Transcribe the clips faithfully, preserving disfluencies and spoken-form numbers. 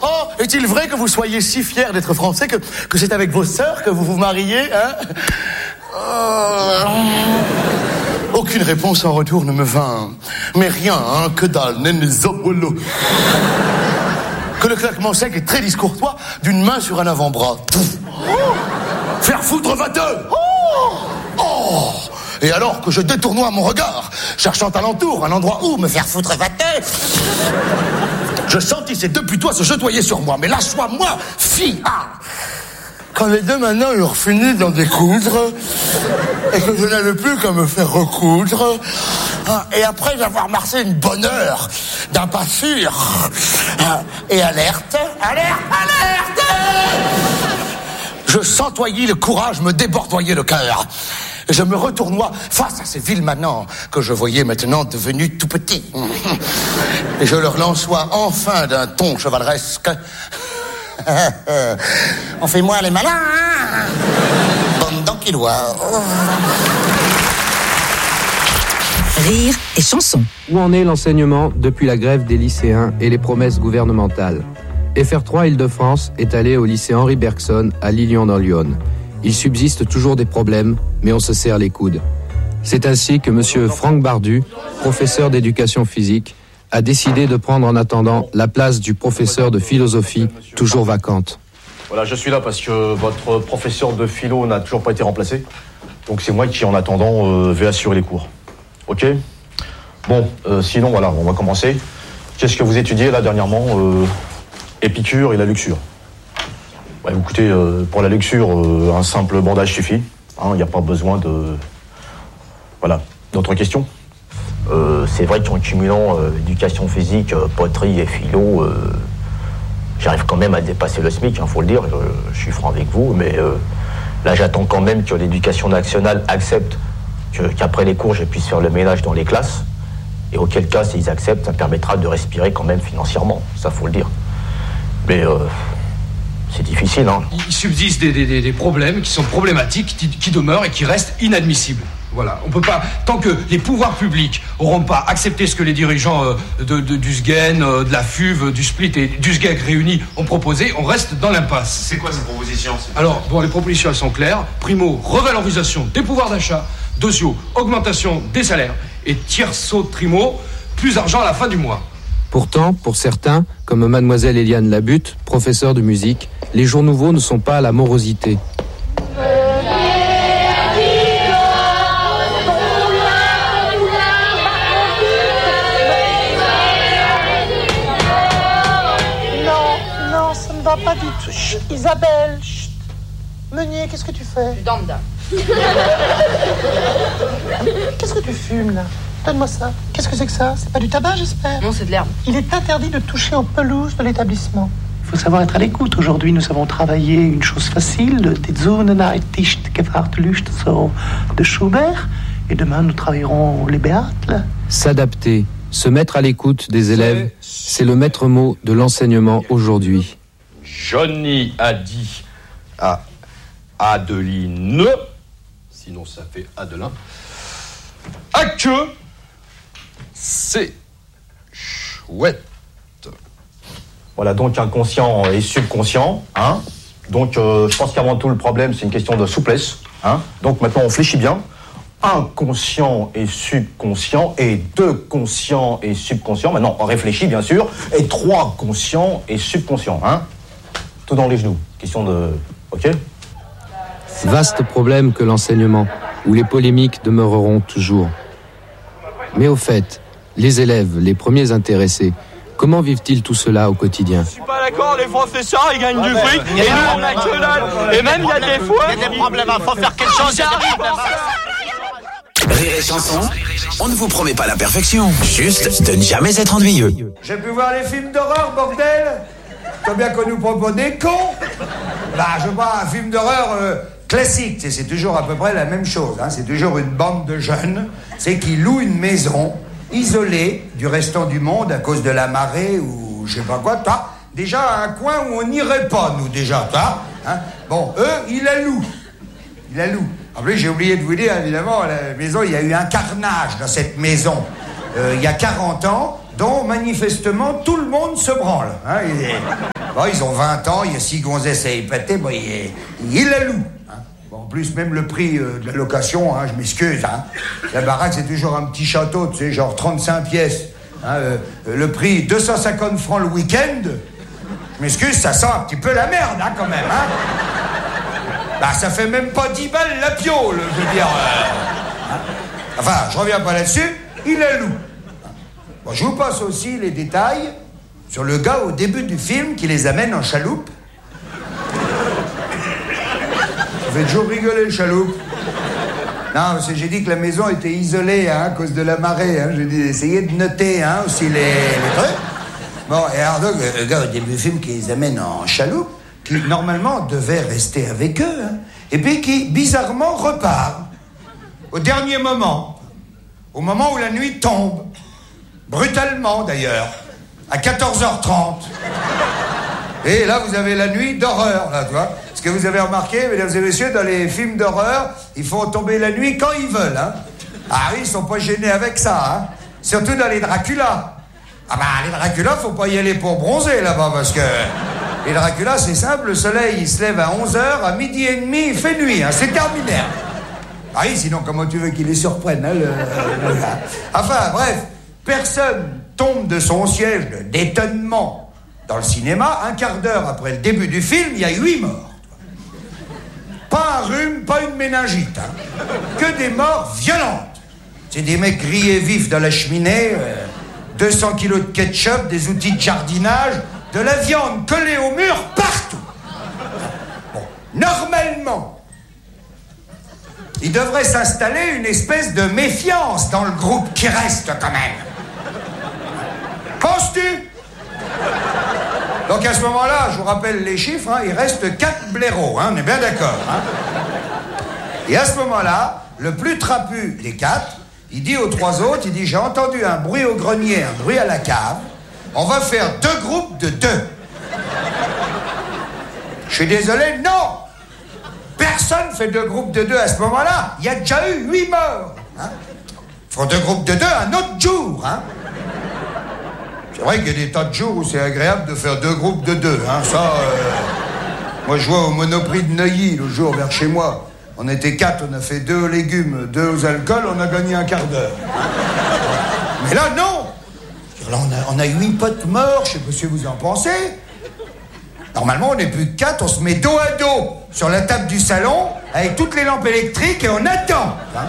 Oh, est-il vrai que vous soyez si fiers d'être français que, que c'est avec vos sœurs que vous vous mariez, hein? Oh. Aucune réponse en retour ne me vint. Mais rien, hein, que dalle, nene zobolo. Que le claquement sec et très discourtois d'une main sur un avant-bras. Faire foutre va-te! Oh! Oh! Et alors que je détournois mon regard, cherchant alentour un endroit où me faire foutre va-te, je sentis ces deux putois se chatoyer sur moi. Mais lâche-moi, moi, fille! Ah! Quand les deux maintenant eurent fini d'en découdre, et que je n'avais plus qu'à me faire recoudre, et après avoir marché une bonne heure, d'un pas sûr, et alerte, alerte, alerte! Je sentoyais le courage me débordoyer le cœur. Et je me retournois face à ces vils manants que je voyais maintenant devenus tout petits. Et je leur lançois enfin d'un ton chevaleresque. On fait moins les malins, hein? Bande d'enquilois. Rire et chanson. Où en est l'enseignement depuis la grève des lycéens et les promesses gouvernementales? F R trois Île-de-France est allé au lycée Henri Bergson à Lilian dans l'Yonne. Il subsiste toujours des problèmes, mais on se serre les coudes. C'est ainsi que M. Franck Bardu, professeur d'éducation physique, a décidé de prendre en attendant la place du professeur de philosophie, toujours vacante. Voilà, je suis là parce que votre professeur de philo n'a toujours pas été remplacé. Donc c'est moi qui, en attendant, euh, vais assurer les cours. Ok ? Bon, euh, sinon, voilà, on va commencer. Qu'est-ce que vous étudiez, là, dernièrement euh, Épicure et la luxure. Ouais, écoutez, euh, pour la luxure, euh, un simple bandage suffit. Il n'y a pas besoin de... Voilà. D'autres questions ? Euh, c'est vrai qu'en cumulant euh, éducation physique, euh, poterie et philo, euh, j'arrive quand même à dépasser le SMIC, hein, faut le dire, je, je suis franc avec vous, mais euh, là j'attends quand même que l'éducation nationale accepte que, qu'après les cours je puisse faire le ménage dans les classes, et auquel cas s'ils acceptent, ça permettra de respirer quand même financièrement, ça faut le dire. Mais euh, c'est difficile, hein. Il subsiste des, des, des problèmes qui sont problématiques, qui, qui demeurent et qui restent inadmissibles. Voilà, on peut pas, tant que les pouvoirs publics auront pas accepté ce que les dirigeants euh, de, de, du S G E N, euh, de la F U V, du Split et du S G E C réunis ont proposé, on reste dans l'impasse. C'est quoi ces propositions? Alors, bon, les propositions elles sont claires. Primo, revalorisation des pouvoirs d'achat. Deuxio, augmentation des salaires. Et tierceau, trimo, plus d'argent à la fin du mois. Pourtant, pour certains, comme mademoiselle Eliane Labutte, professeure de musique, les jours nouveaux ne sont pas à la morosité. Pas du tout. Chut, Isabelle, chut. Meunier, qu'est-ce que tu fais? Danda. Qu'est-ce que tu fumes, là? Donne-moi ça. Qu'est-ce que c'est que ça? C'est pas du tabac, j'espère? Non, c'est de l'herbe. Il est interdit de toucher aux pelouses de l'établissement. Il faut savoir être à l'écoute. Aujourd'hui, nous avons travaillé une chose facile, des Zonenheit nicht gewahrt Lust, so, de Schubert. Et demain, nous travaillerons les Béatles. S'adapter, se mettre à l'écoute des élèves, c'est le maître mot de l'enseignement aujourd'hui. Johnny a dit à Adeline, sinon ça fait Adelin, à que c'est chouette. Voilà, donc inconscient et subconscient, hein. Donc euh, je pense qu'avant tout le problème c'est une question de souplesse, hein. Donc maintenant on fléchit bien. Inconscient et subconscient, et deux conscients et subconscients. Maintenant on réfléchit bien sûr, et trois conscients et subconscients, hein. Tout dans les genoux. Question de... Ok ? Vaste problème que l'enseignement, où les polémiques demeureront toujours. Mais au fait, les élèves, les premiers intéressés, comment vivent-ils tout cela au quotidien ? Je suis pas d'accord, les professeurs, ils gagnent du fric, et nous, on a que dalle. Et même, il y a des fois... Il y a des problèmes, il faut faire quelque chose. Rire et chanson, on ne vous promet pas la perfection, juste de ne jamais être ennuyeux. J'ai pu voir les films d'horreur, bordel. Combien qu'on nous propose des cons. Là, je vois un film d'horreur euh, classique, c'est, c'est toujours à peu près la même chose, hein. C'est toujours une bande de jeunes, c'est qui louent une maison isolée du restant du monde à cause de la marée ou je sais pas quoi, toi. Déjà un coin où on n'irait pas, nous, déjà, toi. Hein. Bon, eux, ils la louent. Ils la louent. En plus, j'ai oublié de vous dire, évidemment, la maison, il y a eu un carnage dans cette maison. Euh, il y a quarante ans, dont manifestement tout le monde se branle. Hein. Il est... bon, ils ont vingt ans, il y a six gonzesses à épater, bon, il, il la loue. Hein. Bon, en plus, même le prix euh, de la location, hein, je m'excuse, hein. La baraque, c'est toujours un petit château, tu sais, genre trente-cinq pièces. Hein, euh, le prix, deux cent cinquante francs le week-end. Je m'excuse, ça sent un petit peu la merde, hein, quand même, hein. Bah, ça fait même pas dix balles la piole, je veux dire. Euh, hein. Enfin, je reviens pas là-dessus, il la loue. Bon, je vous passe aussi les détails sur le gars au début du film qui les amène en chaloupe. Ça fait toujours rigoler, le chaloupe. Non, parce que j'ai dit que la maison était isolée hein, à cause de la marée. Hein. J'ai dit d'essayer de noter hein, aussi les, les trucs. Bon, et alors donc, le gars au début du film qui les amène en chaloupe, qui normalement devait rester avec eux, hein, et puis qui bizarrement repart. Au dernier moment. Au moment où la nuit tombe. Brutalement, d'ailleurs. À quatorze heures trente. Et là, vous avez la nuit d'horreur, là, tu vois. Ce que vous avez remarqué, mesdames et messieurs, dans les films d'horreur, ils font tomber la nuit quand ils veulent, hein. Ah oui, ils sont pas gênés avec ça, hein. Surtout dans les Dracula. Ah bah, les Dracula, faut pas y aller pour bronzer, là-bas, parce que... les Dracula, c'est simple, le soleil, il se lève à onze heures, à midi et demi, il fait nuit, hein. C'est terminé. Ah oui, sinon, comment tu veux qu'il les surprenne, hein, le, le gars. Enfin, bref, personne tombe de son siège d'étonnement dans le cinéma. Un quart d'heure après le début du film, il y a huit morts. Pas un rhume, pas une méningite, hein. Que des morts violentes. C'est des mecs grillés vifs dans la cheminée, euh, deux cents kilos de ketchup, des outils de jardinage, de la viande collée au mur partout. Bon, normalement, il devrait s'installer une espèce de méfiance dans le groupe qui reste quand même. Penses-tu? Donc à ce moment-là, je vous rappelle les chiffres, hein, il reste quatre blaireaux, hein, on est bien d'accord. Hein. Et à ce moment-là, le plus trapu des quatre, il dit aux trois autres, il dit, j'ai entendu un bruit au grenier, un bruit à la cave, on va faire deux groupes de deux. Je suis désolé, non! Personne fait deux groupes de deux à ce moment-là. Il y a déjà eu huit morts. Hein. Ils font deux groupes de deux un autre jour. Hein. C'est vrai qu'il y a des tas de jours où c'est agréable de faire deux groupes de deux. Hein. Ça, euh... moi, je vois au Monoprix de Neuilly, le jour vers chez moi. On était quatre, on a fait deux aux légumes, deux aux alcools, on a gagné un quart d'heure. Mais là, non. Là, on a, on a huit potes morts, je sais pas ce que vous en pensez. Normalement, on n'est plus que quatre, on se met dos à dos sur la table du salon, avec toutes les lampes électriques, et on attend. Hein.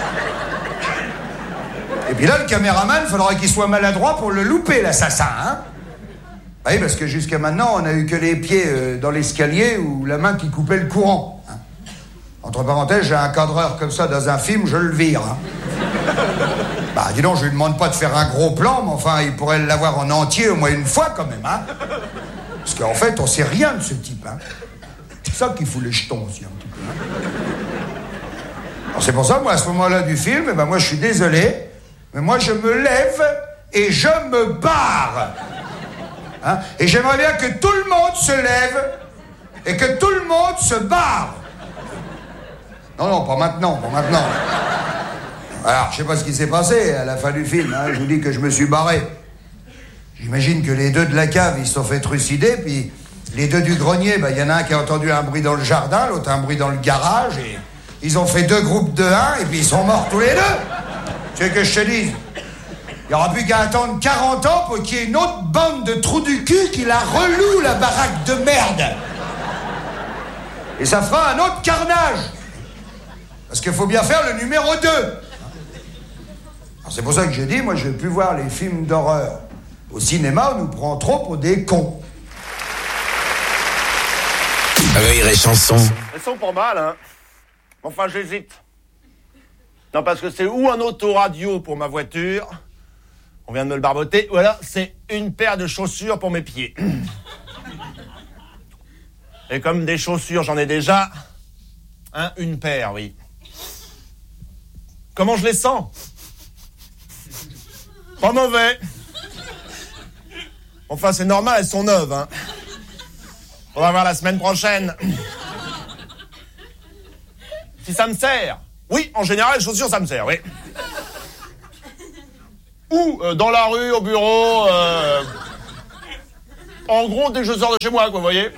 Et puis là, le caméraman, il faudra qu'il soit maladroit pour le louper, l'assassin. Hein. Oui, parce que jusqu'à maintenant, on n'a eu que les pieds euh, dans l'escalier ou la main qui coupait le courant. Hein. Entre parenthèses, j'ai un cadreur comme ça dans un film, je le vire. Hein. Bah, dis donc, je lui demande pas de faire un gros plan, mais enfin, il pourrait l'avoir en entier au moins une fois, quand même, hein. Parce qu'en fait, on sait rien de ce type, hein. C'est ça qui fout les jetons aussi, un petit peu. Hein. Alors, c'est pour ça, moi, à ce moment-là du film, eh ben, moi, je suis désolé, mais moi, je me lève et je me barre. Hein. Et j'aimerais bien que tout le monde se lève et que tout le monde se barre. Non, non, pas maintenant, pas maintenant. Alors, je sais pas ce qui s'est passé à la fin du film, hein. Je vous dis que je me suis barré. J'imagine que les deux de la cave, ils se sont fait trucider, puis les deux du grenier, il bah, y en a un qui a entendu un bruit dans le jardin, l'autre un bruit dans le garage, et ils ont fait deux groupes de un, et puis ils sont morts tous les deux. Tu veux que je te dise? Il n'y aura plus qu'à attendre quarante ans pour qu'il y ait une autre bande de trous du cul qui la reloue, la baraque de merde. Et ça fera un autre carnage. Parce qu'il faut bien faire le numéro deux. Alors c'est pour ça que j'ai dit, moi je ne veux plus voir les films d'horreur. Au cinéma, on nous prend trop pour des cons. Rire et chanson. Elles sont pas mal, hein. Enfin, j'hésite. Non, parce que c'est ou un autoradio pour ma voiture, on vient de me le barboter, ou alors c'est une paire de chaussures pour mes pieds. Et comme des chaussures, j'en ai déjà, hein, une paire, oui. Comment je les sens? Pas mauvais. Enfin, c'est normal, elles sont neuves, hein. On va voir la semaine prochaine. Si ça me sert. Oui, en général, les chaussures, ça me sert, oui. Où euh, Dans la rue, au bureau. Euh... En gros, dès que je sors de chez moi, quoi, vous voyez.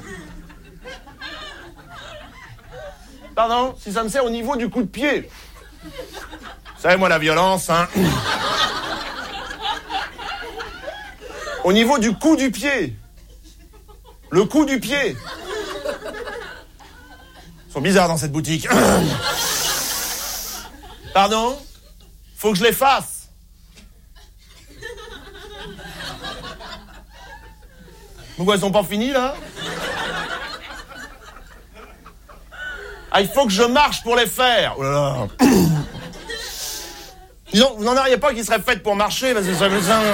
Pardon, si ça me sert au niveau du coup de pied. Vous savez, moi, la violence, hein. Au niveau du coup du pied. Le coup du pied. Ils sont bizarres dans cette boutique. Pardon ? Faut que je les fasse. Pourquoi elles sont pas finies, là ? Ah, il faut que je marche pour les faire. Oh là là. Disons, vous n'en auriez pas qui seraient faites pour marcher, parce que ça veut ça.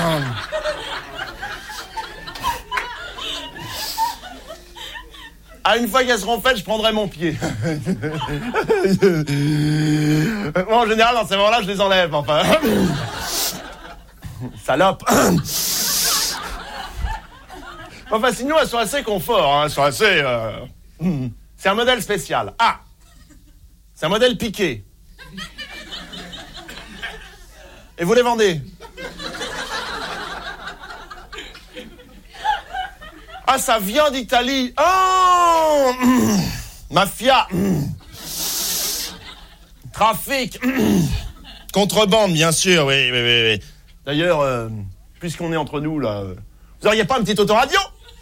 Ah, une fois qu'elles seront faites, je prendrai mon pied. Bon, en général, dans ces moments-là, je les enlève, enfin. Salope. Enfin, sinon, elles sont assez confort, hein. Elles sont assez... Euh... C'est un modèle spécial. Ah, c'est un modèle piqué. Et vous les vendez? Ah, ça vient d'Italie. Oh, mmh. Mafia. Mmh. Trafic. Mmh. Contrebande, bien sûr, oui, oui, oui. oui. D'ailleurs, euh, puisqu'on est entre nous, là, euh, vous auriez pas un petit autoradio?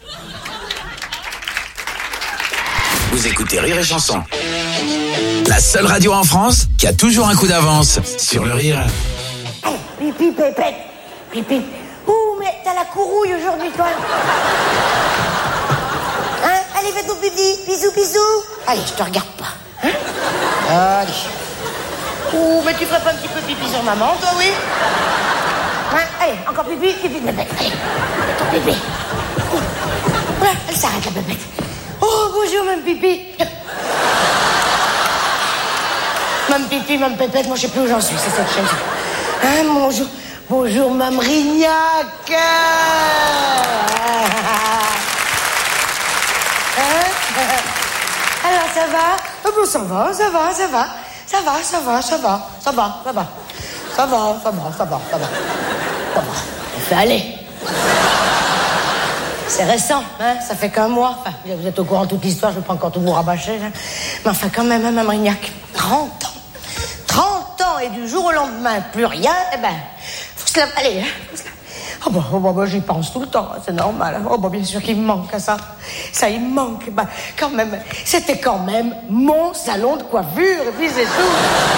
Vous écoutez Rire et Chanson. La seule radio en France qui a toujours un coup d'avance sur le rire. Oh, pipi, pépette. Pipi. Ouh, mais t'as la courouille aujourd'hui, toi. Hein? Allez, fais ton pipi. Bisous, bisous. Allez, je te regarde pas. Hein? Allez. Ouh, mais tu ferais pas un petit peu pipi sur maman, toi, oui? Hein? Allez, encore pipi, pipi, pépette. Allez, ton pipi. Ouh. Voilà, elle s'arrête, la pépette. Oh, bonjour, même pipi. Même pipi, même pépette, moi je sais plus où j'en suis, c'est cette chaîne. Hein, bonjour, bonjour, Mme Rignac. Hein? Alors, ça va? Oh, bon, ça va, ça va, ça va. Ça va, ça va, ça va, ça va, ça va. Ça va, ça va, ça va, ça va. Ça va, on fait aller. C'est récent, hein, ça fait qu'un mois. Enfin, vous êtes au courant de toute l'histoire, je ne vais pas encore tout vous rabâcher. Hein. Mais enfin, quand même, hein, Mme Rignac, trente ans. trente ans, et du jour au lendemain, plus rien, eh ben, faut se la... Allez, hein, faut se la... Oh, bah, oh, bah, bah, j'y pense tout le temps, c'est normal. Oh, bah, bien sûr qu'il me manque à ça. Ça, il me manque. Bah, quand même, c'était quand même mon salon de coiffure, et puis c'est tout.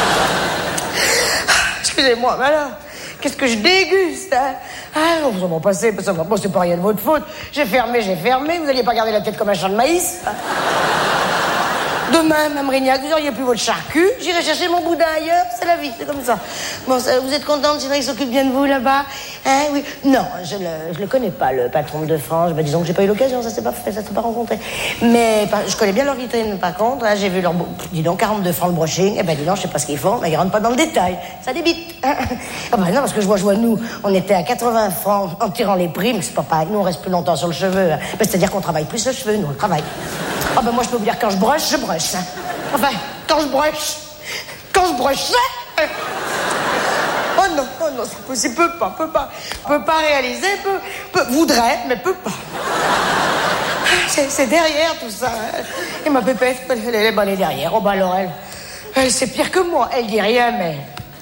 Excusez-moi, mais alors... Qu'est-ce que je déguste, hein? Ah, vous en m'en passez, ça va pas, c'est pas rien de votre faute. J'ai fermé, j'ai fermé, vous n'alliez pas garder la tête comme un champ de maïs. Demain, Mme Rignac, vous n'auriez plus votre charcu, j'irai chercher mon boudin ailleurs, c'est la vie, c'est comme ça. Bon, ça, vous êtes contente, c'est vrai qu'il s'occupe bien de vous là-bas? Hein, oui. Non, je le, je le connais pas, le patron de France. Ben, disons que j'ai pas eu l'occasion, ça s'est pas fait, ça s'est pas rencontré. Mais je connais bien leur vitrine, par contre, hein, j'ai vu leur... Dis donc, quarante-deux francs le brushing, eh ben dis donc, je sais pas ce qu'ils font, mais ils rentrent pas dans le détail, ça débite. Ah ben non, parce que je vois, je vois, nous, on était à quatre-vingts francs en tirant les primes, c'est pas pareil, nous on reste plus longtemps sur le cheveu. Hein. Ben, c'est-à-dire qu'on travaille plus le cheveu, nous, on travaille. Ah ben moi, je peux vous dire, quand je broche, je broche. Hein. Enfin, quand je broche, quand je broche, hein. Oh non, oh non, c'est possible, peut pas, peut pas, peut pas réaliser, peut, peut, voudrait, mais peut pas. C'est, c'est derrière tout ça. Hein. Et ma pépette, elle, elle, elle, elle est derrière. Oh bah alors elle, elle c'est pire que moi. Elle dit rien, mais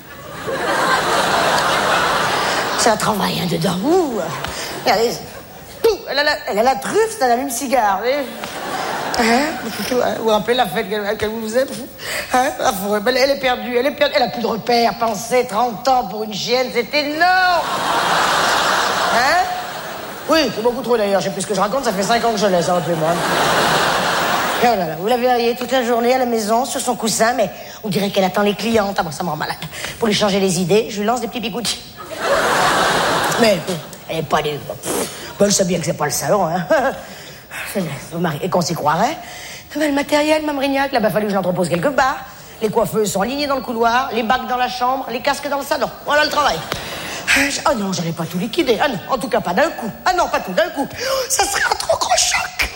ça travaille hein, dedans. Ouh, regardez, tout. Elle a la, elle a la truffe, elle allume cigare. Hein? Vous vous rappelez la fête qu'elle, qu'elle vous faisait? Hein? Elle est perdue, elle est perdue. Elle a plus de repères. Pensez, trente ans pour une chienne, c'est énorme. Hein? Oui, c'est beaucoup trop d'ailleurs. Je sais plus ce que je raconte, ça fait cinq ans que je laisse, hein, rappelez-moi. Oh là là, vous la verriez toute la journée à la maison, sur son coussin, mais on dirait qu'elle attend les clientes. Ah bon, ça me rend malade. Pour lui changer les idées, je lui lance des petits bigoudis. Mais elle est pas des... Elle sait bien que c'est pas le salon, hein. Et qu'on s'y croirait. Mais le matériel, Mme Rignac, là, bah, fallu que je l'entrepose quelque part. Les coiffeuses sont alignées dans le couloir, les bacs dans la chambre, les casques dans le salon. Voilà le travail. Ah oh non, j'allais pas tout liquider. Ah non, en tout cas pas d'un coup. Ah non, pas tout d'un coup. Ça serait un trop gros choc.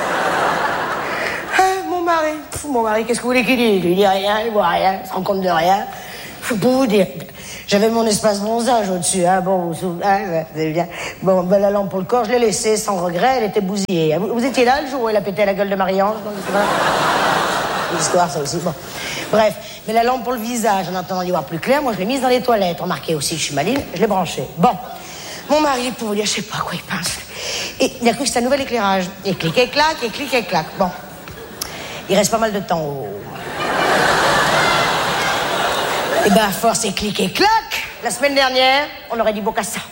Ah, mon mari, pff, mon mari, qu'est-ce que vous voulez qu'il dise? Il dit rien, il voit rien, il se rend compte de rien. Pour vous dire, J'avais mon espace bronzage au-dessus, hein, bon, vous souvenez, hein, c'est bien. Bon, ben, la lampe pour le corps, je l'ai laissée sans regret, elle était bousillée. Vous, vous étiez là le jour où elle a pété la gueule de Marie-Ange? L'histoire, ça aussi, bon. Bref, mais la lampe pour le visage, en attendant d'y voir plus clair, moi je l'ai mise dans les toilettes. Remarquez aussi que je suis maligne, je l'ai branchée. Bon, mon mari, pour vous dire, je sais pas à quoi il pense. Et il a cru que c'était un nouvel éclairage. Et clic et clac, et clic et clac. Bon, il reste pas mal de temps au... Et ben, à force et clic et clac, la semaine dernière, on aurait dit Bocassa.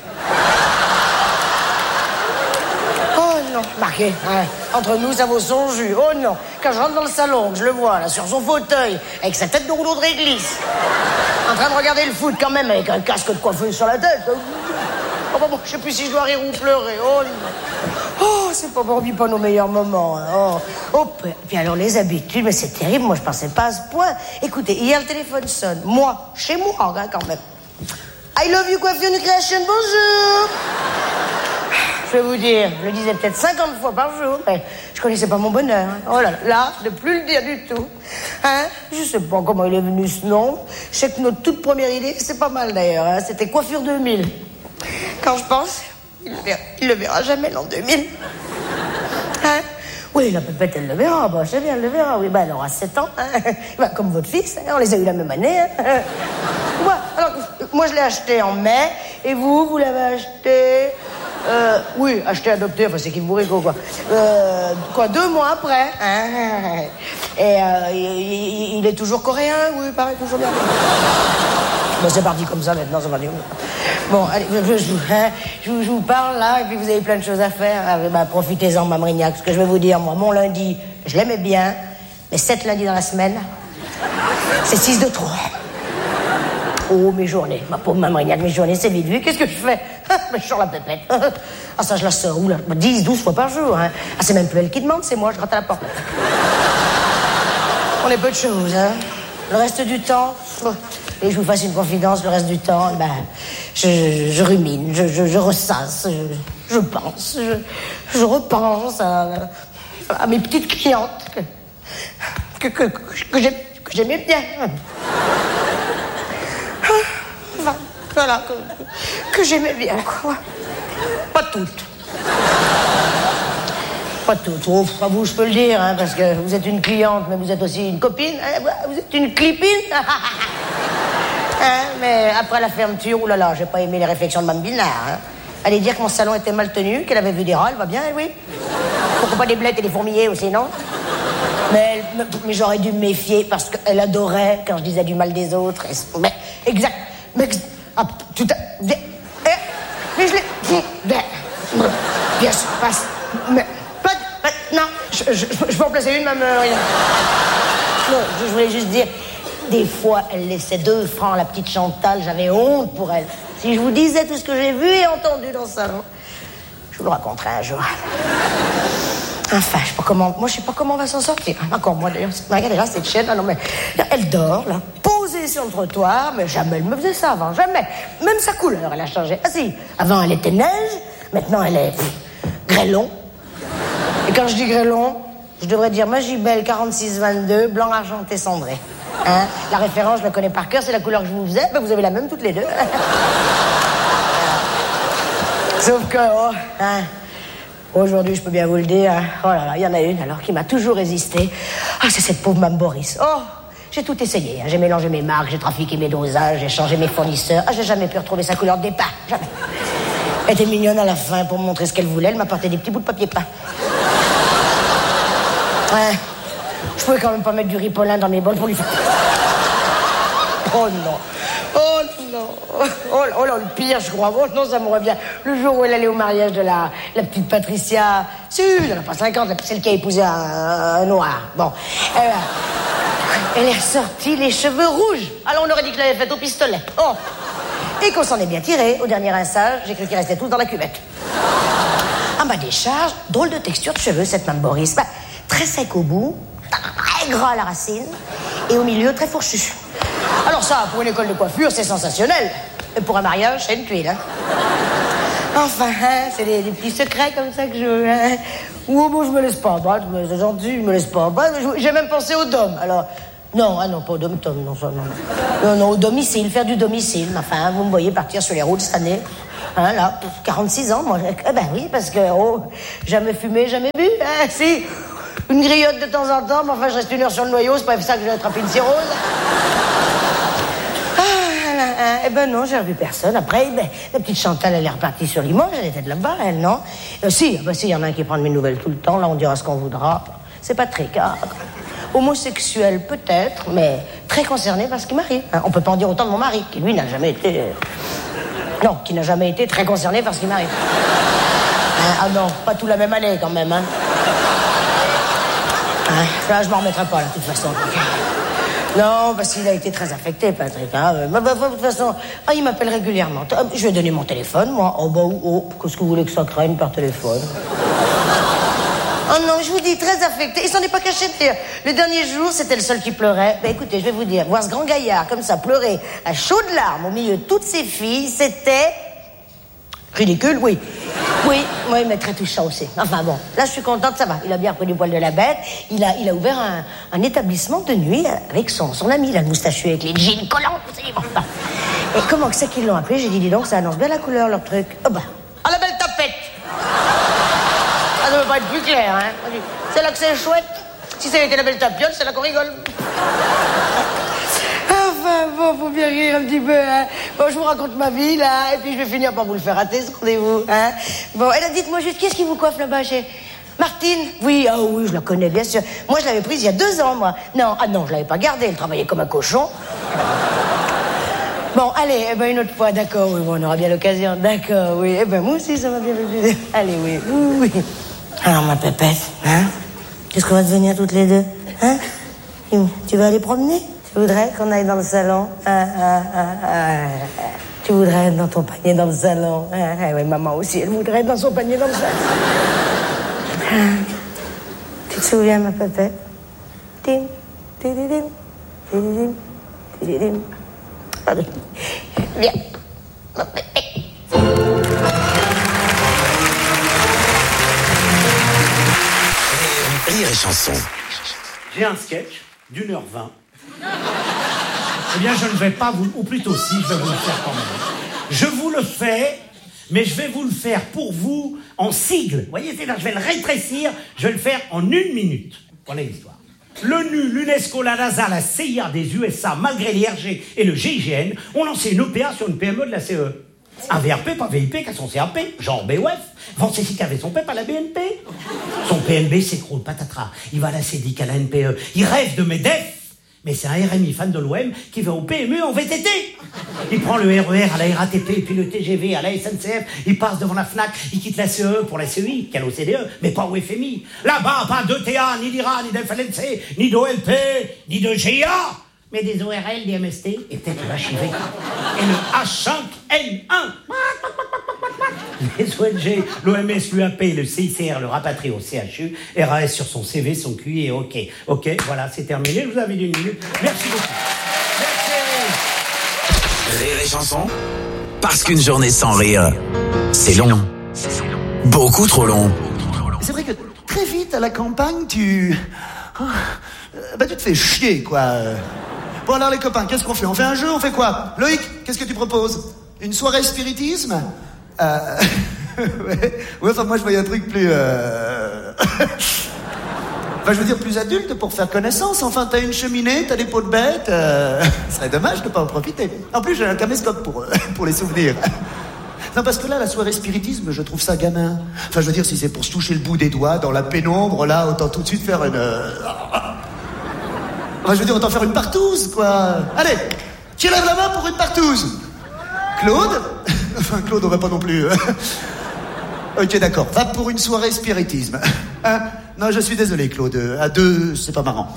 Oh non, marqué, hein. Entre nous, ça vaut son jus. Oh non, quand je rentre dans le salon, que je le vois, là, sur son fauteuil, avec sa tête de rouleau de réglisse, en train de regarder le foot quand même, avec un casque de coiffeuse sur la tête. Oh, bon, bon, je sais plus si je dois rire ou pleurer. Oh non. Oh, c'est pas bon, on vit pas nos meilleurs moments. Hein. Oh, oh, puis alors les habitudes, mais c'est terrible, moi je pensais pas à ce point. Écoutez, hier le téléphone sonne, moi, chez moi, hein, quand même. I love you coiffure Nucréation, bonjour. Je vais vous dire, je le disais peut-être cinquante fois par jour, mais je connaissais pas mon bonheur. Hein. Oh là là, là, de plus le dire du tout. Hein? Je sais pas comment il est venu ce nom. Je sais que notre toute première idée, c'est pas mal d'ailleurs, hein. C'était coiffure deux mille. Quand je pense, il le verra, il le verra jamais l'an deux mille. Hein? Oui, la pépette, elle le verra. Bah, c'est bien, elle le verra. Oui, bah, elle aura sept ans. Hein? Bah, comme votre fils, hein? On les a eu la même année. Hein? Ouais, alors, moi, je l'ai acheté en mai. Et vous, vous l'avez acheté... Euh, oui, acheté, adopté, enfin, c'est qui vous rigole, quoi. Euh, quoi, deux mois après. Hein? Et euh, il, il est toujours coréen, oui, pareil, toujours bien. Bon, c'est parti comme ça, maintenant, c'est parti. Bon, allez, je, je, hein, je, je vous parle, là, et puis vous avez plein de choses à faire. Ah, bah, profitez-en, Mme Rignac. Ce que je vais vous dire, moi, mon lundi, je l'aimais bien, mais sept lundis dans la semaine, c'est six de trop. Oh, mes journées, ma pauvre Mme Rignac, mes journées, c'est vite vu. Qu'est-ce que je fais? Mais je sors la pépette. Ah, ça, je la sors où, là? dix, douze fois par jour, hein. Ah, c'est même plus elle qui demande, c'est moi, je gratte à la porte. On est peu de choses, hein. Le reste du temps... Et je vous fasse une confidence, le reste du temps, ben, je, je, je rumine, je, je, je ressasse, je, je pense, je, je repense à, à mes petites clientes que, que, que, que, j'ai, que j'aimais bien. Enfin, voilà, que, que j'aimais bien, quoi. Pas toutes. Pas toutes. Oh, pas vous, je peux le dire, hein, parce que vous êtes une cliente, mais vous êtes aussi une copine. Hein, vous êtes une clipine. Hein, mais après la fermeture, oulala, j'ai pas aimé les réflexions de Mme Binard. Hein. Allez dire que mon salon était mal tenu, qu'elle avait vu des rats, elle va bien, elle, oui. Pourquoi pas des blettes et des fourmiliers aussi, non? Mais, mais, mais j'aurais dû me méfier parce qu'elle adorait quand je disais du mal des autres. Et, mais, exact. Mais, ah, tout à... Mais, mais je l'ai... Bien sûr, passe. Mais, pas... pas non, je, je, je peux en placer une, même... Euh, rien. Non, je voulais juste dire... Des fois, elle laissait deux francs à la petite Chantal. J'avais honte pour elle. Si je vous disais tout ce que j'ai vu et entendu dans le salon, je vous le raconterai un jour. Enfin, je sais pas comment... Moi, je sais pas comment on va s'en sortir. Encore moi, d'ailleurs. Regardez là, cette chaîne, là, non, mais... Là, elle dort, là, posée sur le trottoir. Mais jamais elle me faisait ça avant, jamais. Même sa couleur, elle a changé. Ah si, avant, elle était neige. Maintenant, elle est... Pff, grêlon. Et quand je dis grêlon, je devrais dire Magibel quarante-six vingt-deux, blanc argenté cendré. Hein? La référence, je la connais par cœur, c'est la couleur que je vous faisais. Ben, vous avez la même toutes les deux. Sauf que, oh, hein, aujourd'hui, je peux bien vous le dire, hein, oh là là, il y en a une alors qui m'a toujours résisté. Ah, c'est cette pauvre Mme Boris. Oh, j'ai tout essayé. Hein. J'ai mélangé mes marques, j'ai trafiqué mes dosages, j'ai changé mes fournisseurs. Ah, j'ai jamais pu retrouver sa couleur de départ. Jamais. Elle était mignonne à la fin pour me montrer ce qu'elle voulait. Elle m'apportait des petits bouts de papier peint. Ouais. Je pouvais quand même pas mettre du ripolin dans mes bols pour lui faire... Oh non. Oh non. Oh, oh là, le pire, je crois. Oh non, ça me revient. Le jour où elle allait au mariage de la, la petite Patricia... Si, elle n'a pas cinquante, celle qui a épousé un, un noir. Bon. Elle, elle est ressortie les cheveux rouges. Alors on aurait dit que je l'avais faite au pistolet. Oh. Et qu'on s'en est bien tiré. Au dernier rinçage, j'ai cru qu'ils restaient tous dans la cuvette. À ma décharge, drôle de texture de cheveux, cette Mme Boris. Bah, très sec au bout, très gras à la racine, et au milieu, très fourchu. Alors ça, pour une école de coiffure, c'est sensationnel. Et pour un mariage, c'est une tuile, hein. Enfin, hein, c'est des, des petits secrets comme ça que je... Hein. Ou bon, je me laisse pas abattre, c'est gentil, je me laisse pas abattre. J'ai même pensé au dôme. Alors, Non, ah non, pas au dom-tom, non, ça, non. Non, non, au domicile, faire du domicile. Enfin, vous me voyez partir sur les routes cette année. Hein, là, quarante-six ans, moi. Eh ben oui, parce que, oh, jamais fumé, jamais bu. Hein, si, une griotte de temps en temps, mais enfin, je reste une heure sur le noyau, c'est pas ça que j'ai attrapé une cirrhose. Ah, eh ben non, j'ai revu personne. Après, ben, la petite Chantal, elle est repartie sur Limoges, elle était de là-bas, elle, non? euh, Si, ben si, il y en a un qui prend de mes nouvelles tout le temps, là, on dira ce qu'on voudra. C'est Patrick, hein. Homosexuel, peut-être, mais très concerné par ce qui m'arrive. Hein. On peut pas en dire autant de mon mari, qui lui n'a jamais été... Non, qui n'a jamais été très concerné par ce qui m'arrive. Hein, ah non, pas tout la même année, quand même, hein. Hein, là, je m'en remettrai pas, là, de toute façon. Non, parce qu'il a été très affecté, Patrick. Hein. Bah, bah, de toute façon, ah, il m'appelle régulièrement. Je vais donner mon téléphone, moi. Oh, bah, oh, qu'est-ce que vous voulez que ça craigne par téléphone? Oh non, je vous dis, très affecté. Il s'en est pas caché, d'ailleurs. Le dernier jour, c'était le seul qui pleurait. Ben écoutez, je vais vous dire, voir ce grand gaillard, comme ça, pleurer à chaudes larmes au milieu de toutes ses filles, c'était... ridicule, oui. Oui, oui, mais très touchant aussi. Enfin bon, là, je suis contente, ça va. Il a bien repris du poil de la bête. Il a, il a ouvert un, un établissement de nuit avec son, son ami, là, le moustachu avec les jeans collants. Bon. Et comment que c'est qu'ils l'ont appelé? J'ai dit, dis donc, ça annonce bien la couleur, leur truc. Oh bah, ah, la belle tapette. Ça ne peut pas être plus clair, hein. C'est là que c'est chouette. Si ça avait été la belle tapiole, c'est là qu'on rigole. Enfin, bon, faut bien rire un petit peu, hein. Bon, je vous raconte ma vie, là, et puis je vais finir par vous le faire rater, ce rendez-vous, hein. Bon, et là, dites-moi juste, qu'est-ce qui vous coiffe là-bas, chez... Martine? Oui, ah oui, je la connais, bien sûr. Moi, je l'avais prise il y a deux ans, moi. Non, ah non, je l'avais pas gardée, elle travaillait comme un cochon. Bon, allez, eh ben, une autre fois, d'accord, oui, bon, on aura bien l'occasion, d'accord, oui. Eh ben, moi aussi, ça m'a bien fait plaisir. Allez, oui, oui, oui. Alors, ma pépette, hein? Qu'est-ce qu'on va devenir toutes les deux, hein? Tu vas aller promener? Tu voudrais qu'on aille dans le salon? Ah, ah, ah, ah. Tu voudrais être dans ton panier dans le salon? Ah, ah, oui, maman aussi, elle voudrait être dans son panier dans le salon. Ah. Tu te souviens, ma pépette? Tim, tididim, tididim, tididim. Pardon. Viens, ma pépette. Rire et chanson. J'ai un sketch d'une heure vingt. Eh bien, je ne vais pas vous... Ou plutôt si, je vais vous le faire quand même. Je vous le fais, mais je vais vous le faire pour vous en sigle. Vous voyez, c'est là, je vais le rétrécir, je vais le faire en une minute. Voilà l'histoire. L'ONU, l'UNESCO, la NASA, la C I A des U S A, malgré l'I R G et le G I G N, ont lancé une O P A sur une P M E de la C E. Un V R P, pas V I P, qu'à son C A P, genre B O F. Vancésic avait son P E P à la B N P. Son P N B s'écroule, patatras. Il va à la C D I C, à la N P E. Il rêve de MEDEF. Mais c'est un R M I fan de l'O M qui va au P M U en V T T. Il prend le R E R à la R A T P, puis le T G V à la S N C F. Il passe devant la FNAC, il quitte la C E E pour la C E I, qui a l'O C D E, mais pas au F M I. Là-bas, pas de T A, ni d'I R A, ni d'F L N C, ni d'O L P, ni de G I A. Mais des O R L, des M S T, et peut-être le H I V. Et le H cinq N un. Les O N G, l'O M S, l'U A P, le C I C R, le rapatrie au C H U, R A S sur son C V, son Q I et OK. OK, voilà, c'est terminé, je vous avais une minute. Merci beaucoup. Merci. Rire et chanson, parce qu'une journée sans rire, c'est long. Beaucoup trop long. C'est vrai que très vite, à la campagne, tu... Oh, bah, tu te fais chier, quoi. Bon, alors, les copains, qu'est-ce qu'on fait? On fait un jeu, on fait quoi? Loïc, qu'est-ce que tu proposes? Une soirée spiritisme? Euh... ouais. Ouais, enfin, moi, je voyais un truc plus... Euh... enfin, je veux dire, plus adulte pour faire connaissance. Enfin, t'as une cheminée, t'as des pots de bête. Euh... Ce serait dommage de pas en profiter. En plus, j'ai un caméscope pour, pour les souvenirs. Non, parce que là, la soirée spiritisme, je trouve ça gamin. Enfin, je veux dire, si c'est pour se toucher le bout des doigts dans la pénombre, là, autant tout de suite faire une... Euh... Enfin, je veux dire, autant faire une partouze, quoi. Allez, qui lève la main pour une partouze? Claude? Enfin, Claude, on va pas non plus... Ok, d'accord. Va pour une soirée spiritisme. Hein? Non, je suis désolé, Claude. À deux, c'est pas marrant.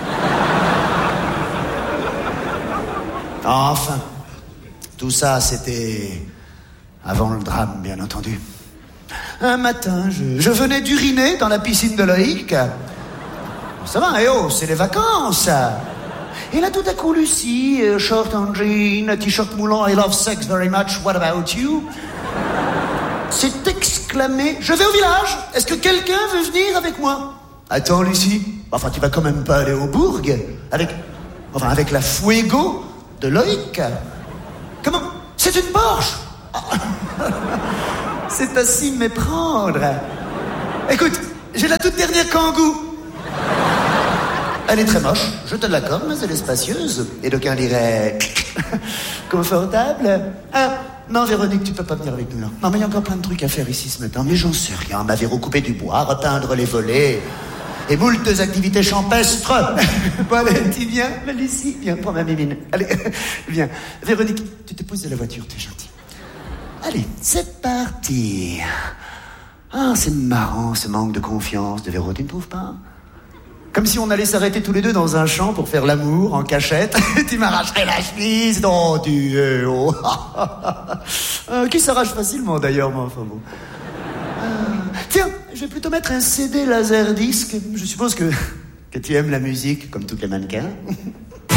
Enfin, tout ça, c'était... avant le drame, bien entendu. Un matin, je, je venais d'uriner dans la piscine de Loïc. Ça va, eh oh, c'est les vacances. Et là, tout à coup, Lucie, euh, short en jean, t-shirt moulant, I love sex very much, what about you? s'est exclamé, je vais au village, est-ce que quelqu'un veut venir avec moi? Attends, Lucie, enfin, tu vas quand même pas aller au bourg avec... Enfin, avec la Fuego de Loïc. Comment? C'est une Porsche. C'est à s'y méprendre. Écoute, j'ai la toute dernière Kangoo. Elle est très moche, je te l'accorde, mais elle est spacieuse. Et d'aucuns diraient... confortable. Ah, non, Véronique, tu peux pas venir avec nous, là. Non, mais il y a encore plein de trucs à faire ici ce matin. Mais j'en sais rien. M'avait recoupé du bois, repeindre les volets... et moultes activités champestres. Bon, allez, tu viens, Lucie, viens, prends ma mimine. Allez, viens. Véronique, tu te poses de la voiture, t'es gentil. Allez, c'est parti. Ah, c'est marrant, ce manque de confiance de Véro, tu ne trouves pas? Comme si on allait s'arrêter tous les deux dans un champ pour faire l'amour en cachette. Tu m'arracherais la chemise, non, tu es... Oh. euh, qui s'arrache facilement, d'ailleurs, mais enfin bon. Euh, tiens, je vais plutôt mettre un C D laserdisc. Je suppose que, que tu aimes la musique, comme tous les mannequins.